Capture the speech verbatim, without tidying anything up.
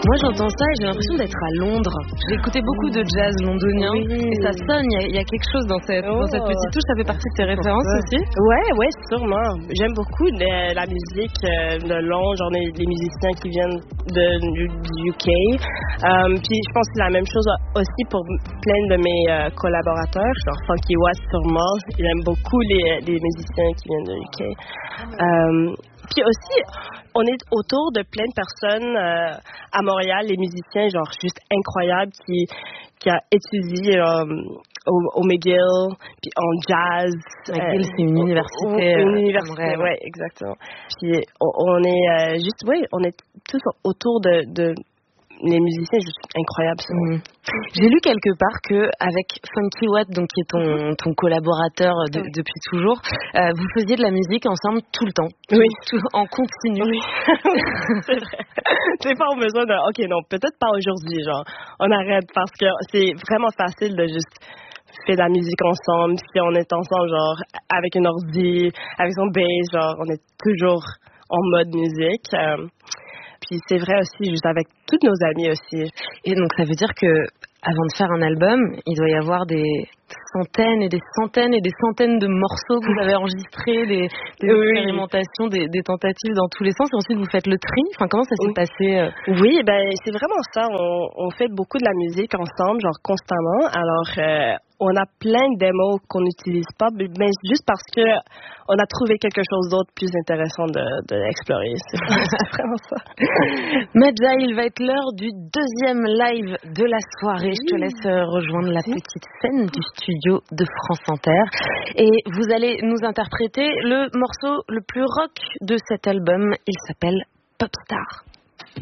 Moi j'entends ça et j'ai l'impression d'être à Londres. J'ai écouté beaucoup de jazz londonien oui. et ça sonne, il y, y a quelque chose dans cette, oh. dans cette petite touche. Ça fait partie de tes références ouais. aussi? Ouais, ouais, sûrement. J'aime beaucoup de, la musique de Londres, genre les, les musiciens qui viennent de, du, du U K. Um, puis je pense que c'est la même chose aussi pour plein de mes euh, collaborateurs, genre Funky Watt sûrement. J'aime beaucoup les, les musiciens qui viennent du U K. Um, Puis aussi, on est autour de plein de personnes euh, à Montréal, les musiciens, genre juste incroyables, qui, qui a étudié euh, au, au McGill, puis en jazz. McGill, euh, c'est une université. Une euh, université, oui, ouais, exactement. Puis on, on est euh, juste, oui, on est tous autour de, de les musiciens, juste incroyables. Mmh. J'ai lu quelque part que avec Funky Watt, donc qui est ton ton collaborateur de, oui. depuis toujours, euh, vous faisiez de la musique ensemble tout le temps, tout, oui, tout, en continu. Oui. C'est vrai. C'est pas au besoin de, ok non, peut-être pas aujourd'hui, genre on arrête parce que c'est vraiment facile de juste faire de la musique ensemble. Si on est ensemble, genre avec une ordi, avec son bass, genre on est toujours en mode musique. Euh, Puis c'est vrai aussi, juste avec tous nos amis aussi. Et donc ça veut dire que avant de faire un album, il doit y avoir des centaines et des centaines et des centaines de morceaux que vous avez enregistrés, des, des oui. expérimentations, des, des tentatives dans tous les sens. Et ensuite vous faites le tri. Enfin, comment ça s'est oui. passé euh... Oui, ben c'est vraiment ça. On, on fait beaucoup de la musique ensemble, genre constamment. Alors euh, on a plein de démos qu'on n'utilise pas, mais juste parce que on a trouvé quelque chose d'autre plus intéressant de, de explorer. C'est, c'est vraiment ça. Medja, il va être l'heure du deuxième live de la soirée. Je te laisse rejoindre la petite scène du studio de France Inter. Et vous allez nous interpréter le morceau le plus rock de cet album. Il s'appelle Popstar.